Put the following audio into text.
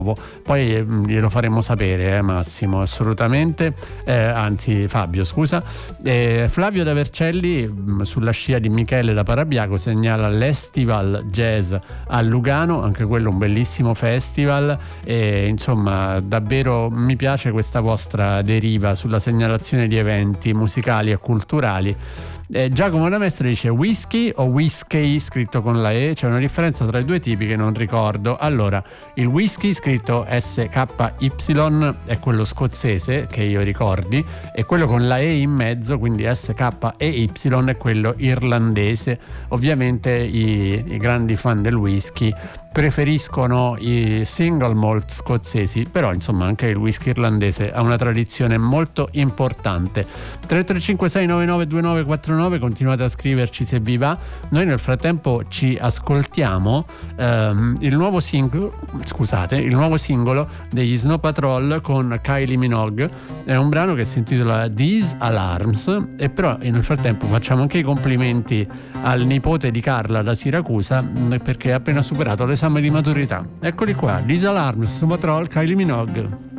Poi glielo faremo sapere, Massimo, assolutamente, anzi Fabio, scusa. Flavio da Vercelli, sulla scia di Michele da Parabiago, segnala l'Estival Jazz a Lugano, anche quello un bellissimo festival, e insomma davvero mi piace questa vostra deriva sulla segnalazione di eventi musicali e culturali. Giacomo da Mestre dice whisky o whisky scritto con la E, c'è una differenza tra i due tipi che non ricordo. Allora, il whisky scritto SKY è quello scozzese che io ricordi, e quello con la E in mezzo, quindi SKEY, è quello irlandese. Ovviamente i grandi fan del whisky preferiscono i single malt scozzesi, però insomma anche il whisky irlandese ha una tradizione molto importante. 335-699-2949, continuate a scriverci se vi va. Noi nel frattempo ci ascoltiamo il nuovo singolo degli Snow Patrol con Kylie Minogue. È un brano che si intitola These Alarms, e però nel frattempo facciamo anche i complimenti al nipote di Carla da Siracusa, perché ha appena superato l'esame di maturità. Eccoli qua, These Alarms, Snow Patrol, Kylie Minogue.